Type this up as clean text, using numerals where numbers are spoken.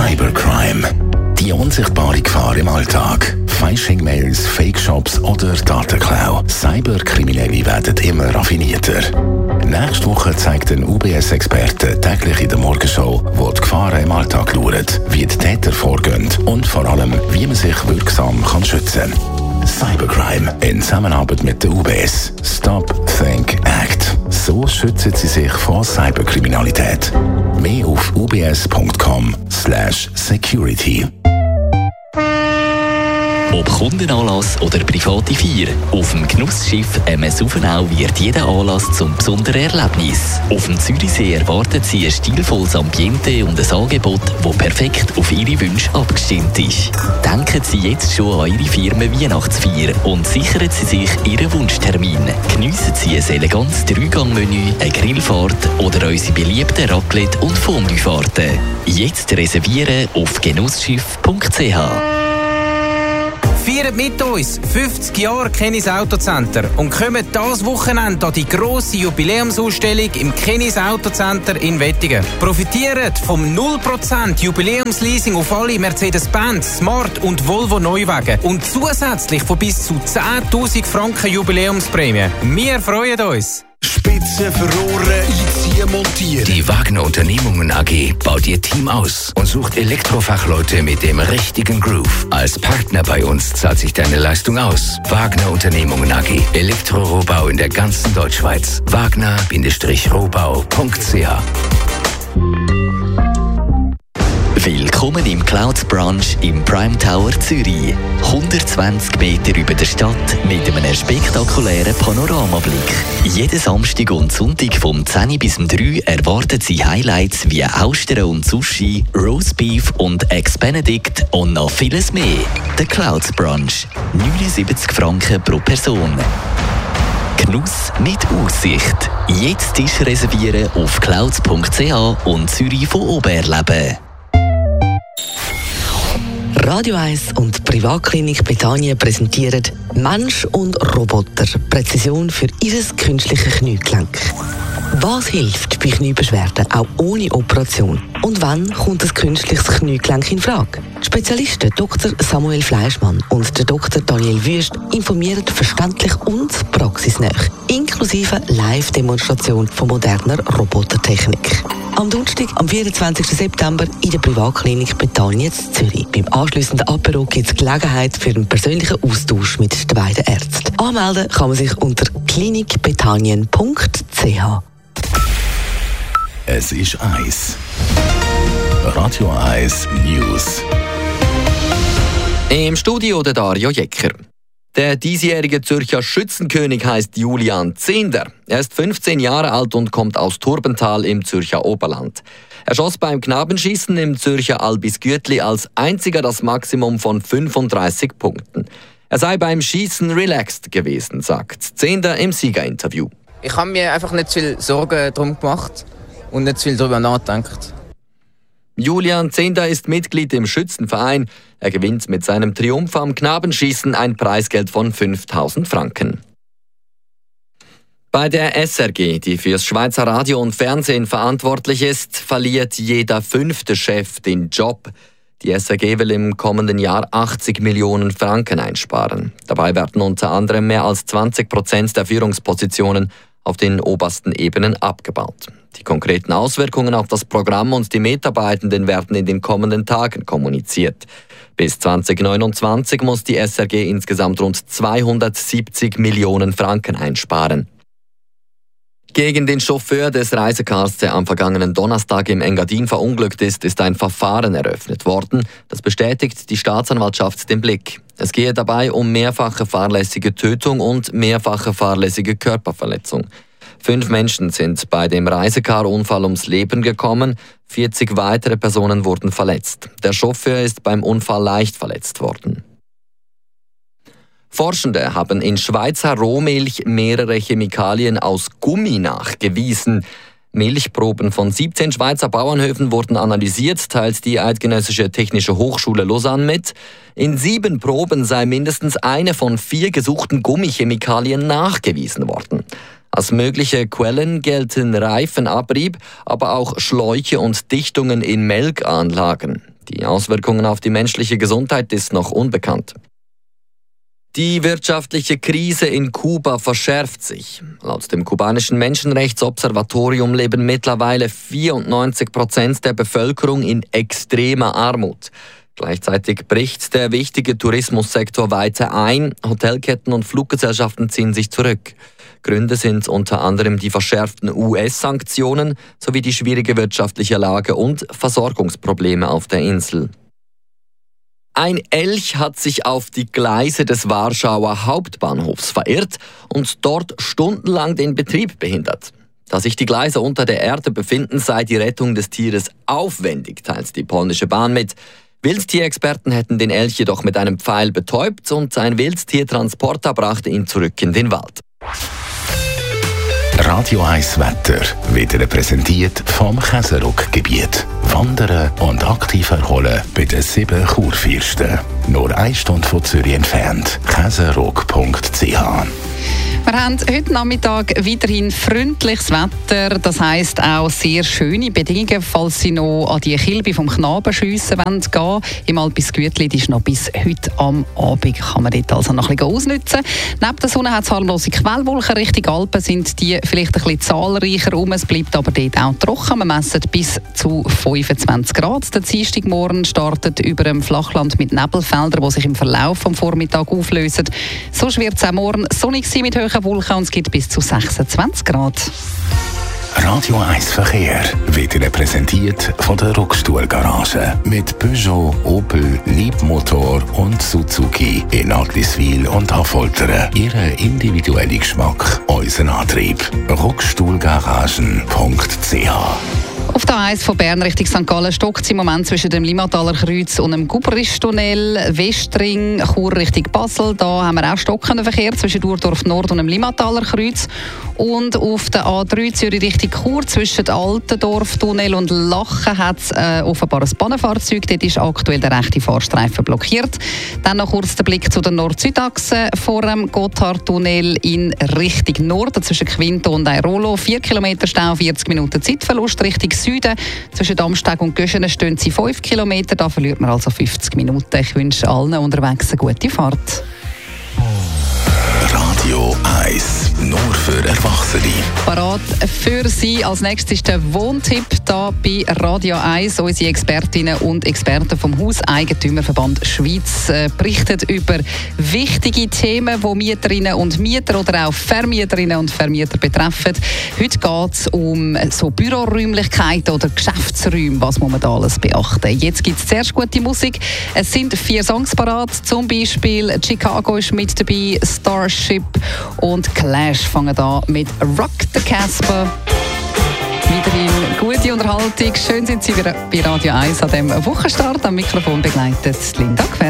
Cybercrime. Die unsichtbare Gefahr im Alltag. Phishing-Mails, Fake-Shops oder Datenklau. Cyberkriminelle werden immer raffinierter. Nächste Woche zeigt ein UBS-Experte täglich in der Morgenshow, wo die Gefahren im Alltag lauern, wie die Täter vorgehen und vor allem, wie man sich wirksam schützen kann. Cybercrime in Zusammenarbeit mit der UBS. Stop, Think, Act. So schützen Sie sich vor Cyberkriminalität. Mehr auf ubs.com/security. Ob Kundenanlass oder private Feier, auf dem Genussschiff MS Ufenau wird jeder Anlass zum besonderen Erlebnis. Auf dem Zürichsee erwarten Sie ein stilvolles Ambiente und ein Angebot, das perfekt auf Ihre Wünsche abgestimmt ist. Denken Sie jetzt schon an Ihre Firmen-Weihnachtsfeier und sichern Sie sich Ihren Wunschtermin. Geniessen Sie ein elegantes 3-Gang-Menü, eine Grillfahrt oder unsere beliebten Raclette- und Fondue-Fahrten. Jetzt reservieren auf genussschiff.ch. Feiert mit uns 50 Jahre Kennis Autocenter und kommt dieses Wochenende an die grosse Jubiläumsausstellung im Kennis Autocenter in Wettingen. Profitiert vom 0% Jubiläumsleasing auf alle Mercedes-Benz, Smart und Volvo Neuwagen und zusätzlich von bis zu 10'000 Franken Jubiläumsprämie. Wir freuen uns! Spitze für Rohre, einziehen, montieren. Die Wagner Unternehmungen AG baut ihr Team aus und sucht Elektrofachleute mit dem richtigen Groove. Als Partner bei uns zahlt sich deine Leistung aus. Wagner Unternehmungen AG. Elektrorohbau in der ganzen Deutschschweiz. Wagner-rohbau.ch. Willkommen im Clouds Brunch im Prime Tower Zürich. 120 Meter über der Stadt mit einem spektakulären Panoramablick. Jeden Samstag und Sonntag vom 10 bis 3 erwarten Sie Highlights wie Austern und Sushi, Roastbeef und Eggs Benedict und noch vieles mehr. Der Clouds Brunch. 79 Franken pro Person. Genuss mit Aussicht. Jetzt Tisch reservieren auf clouds.ch und Zürich von oben erleben. Radio 1 und Privatklinik Bethanien präsentieren Mensch und Roboter. Präzision für Ihr künstliches Kniegelenk. Was hilft bei Kniebeschwerden auch ohne Operation? Und wann kommt ein künstliches Kniegelenk in Frage? Die Spezialisten Dr. Samuel Fleischmann und der Dr. Daniel Wüst informieren verständlich und praxisnah, inklusive Live-Demonstration von moderner Robotertechnik. Am Donnerstag, am 24. September in der Privatklinik Bethanien in Zürich. Beim anschliessenden Apero gibt es Gelegenheit für einen persönlichen Austausch mit den beiden Ärzten. Anmelden kann man sich unter klinikbethanien.ch. Es ist 1. Radio 1 News. Im Studio der Dario Jecker. Der diesjährige Zürcher Schützenkönig heißt Julian Zehnder. Er ist 15 Jahre alt und kommt aus Turbental im Zürcher Oberland. Er schoss beim Knabenschießen im Zürcher Albisgürtli als einziger das Maximum von 35 Punkten. Er sei beim Schießen relaxed gewesen, sagt Zehnder im Siegerinterview. Ich habe mir einfach nicht viel Sorgen darum gemacht und nicht viel darüber nachgedacht. Julian Zehnder ist Mitglied im Schützenverein. Er gewinnt mit seinem Triumph am Knabenschießen ein Preisgeld von 5'000 Franken. Bei der SRG, die fürs Schweizer Radio und Fernsehen verantwortlich ist, verliert jeder 5. Chef den Job. Die SRG will im kommenden Jahr 80 Millionen Franken einsparen. Dabei werden unter anderem mehr als 20% der Führungspositionen auf den obersten Ebenen abgebaut. Die konkreten Auswirkungen auf das Programm und die Mitarbeitenden werden in den kommenden Tagen kommuniziert. Bis 2029 muss die SRG insgesamt rund 270 Millionen Franken einsparen. Gegen den Chauffeur des Reisecars, der am vergangenen Donnerstag im Engadin verunglückt ist ein Verfahren eröffnet worden. Das bestätigt die Staatsanwaltschaft den Blick. Es gehe dabei um mehrfache fahrlässige Tötung und mehrfache fahrlässige Körperverletzung. 5 Menschen sind bei dem Reisecar-Unfall ums Leben gekommen, 40 weitere Personen wurden verletzt. Der Chauffeur ist beim Unfall leicht verletzt worden. Forschende haben in Schweizer Rohmilch mehrere Chemikalien aus Gummi nachgewiesen. Milchproben von 17 Schweizer Bauernhöfen wurden analysiert, teilt die Eidgenössische Technische Hochschule Lausanne mit. In 7 Proben sei mindestens eine von 4 gesuchten Gummichemikalien nachgewiesen worden. Als mögliche Quellen gelten Reifenabrieb, aber auch Schläuche und Dichtungen in Melkanlagen. Die Auswirkungen auf die menschliche Gesundheit ist noch unbekannt. Die wirtschaftliche Krise in Kuba verschärft sich. Laut dem kubanischen Menschenrechtsobservatorium leben mittlerweile 94% der Bevölkerung in extremer Armut. Gleichzeitig bricht der wichtige Tourismussektor weiter ein. Hotelketten und Fluggesellschaften ziehen sich zurück. Gründe sind unter anderem die verschärften US-Sanktionen sowie die schwierige wirtschaftliche Lage und Versorgungsprobleme auf der Insel. Ein Elch hat sich auf die Gleise des Warschauer Hauptbahnhofs verirrt und dort stundenlang den Betrieb behindert. Da sich die Gleise unter der Erde befinden, sei die Rettung des Tieres aufwendig, teilt die polnische Bahn mit. Wildtierexperten hätten den Elch jedoch mit einem Pfeil betäubt und ein Wildtiertransporter brachte ihn zurück in den Wald. Radio 1 Wetter wird Ihnen präsentiert vom Käseruck-Gebiet. Wandern und aktiv erholen bei den 7 Kurfürsten. Nur 1 Stunde von Zürich entfernt. Käseruck.ch. Wir haben heute Nachmittag weiterhin freundliches Wetter, das heisst auch sehr schöne Bedingungen, falls Sie noch an die Kilbe vom Knabenschiessen gehen wollen. Im Alpis Gütli ist noch bis heute am Abend, kann man dort also noch ein bisschen ausnutzen. Neben der Sonne hat es harmlose Quellwolken, Richtung Alpen sind die vielleicht ein bisschen zahlreicher rum, es bleibt aber dort auch trocken. Wir messen bis zu 25 Grad. Der Dienstagmorgen startet über dem Flachland mit Nebelfeldern, die sich im Verlauf des Vormittags auflösen. Sonst wird es auch morgen sonnig sein mit hohen Wolken und es gibt bis zu 26 Grad. Radio 1 Verkehr wird Ihnen präsentiert von der Ruckstuhl-Garage. Mit Peugeot, Opel, Leapmotor und Suzuki in Agliswil und Affoltern. Ihren individuellen Geschmack, unseren Antrieb. Ruckstuhlgaragen.ch. Auf der A1 von Bern Richtung St. Gallen stockt es im Moment zwischen dem Limmataler Kreuz und dem Gubristunnel, Westring, Chur Richtung Basel. Da haben wir auch stockenden Verkehr zwischen Urdorf Nord und dem Limmataler Kreuz. Und auf der A3 Zürich Richtung Chur zwischen Altendorf-Tunnel und Lachen hat es offenbar ein Bahnenfahrzeug. Dort ist aktuell der rechte Fahrstreifen blockiert. Dann noch kurz der Blick zu der Nord-Süd-Achse vor dem Gotthardtunnel in Richtung Norden zwischen Quinto und Airolo. 4 Kilometer Stau, 40 Minuten Zeitverlust Richtung Süden. Zwischen Damsteg und Göschenen stehen sie 5 Kilometer. Da verliert man also 50 Minuten. Ich wünsche allen unterwegs eine gute Fahrt. Radio 1. Nur für Erwachsene. Parat für Sie. Als nächstes ist der Wohntipp da bei Radio 1. Unsere Expertinnen und Experten vom Hauseigentümerverband Schweiz berichten über wichtige Themen, die Mieterinnen und Mieter oder auch Vermieterinnen und Vermieter betreffen. Heute geht es um so Büroräumlichkeiten oder Geschäftsräume. Was muss man da alles beachten? Jetzt gibt es zuerst gute Musik. Es sind 4 Songs parat. Zum Beispiel Chicago ist mit dabei, Starship und Clash fangen an mit Rock the Casbah. Weiterhin gute Unterhaltung. Schön sind Sie bei Radio 1 an diesem Wochenstart. Am Mikrofon begleitet Linda Quer.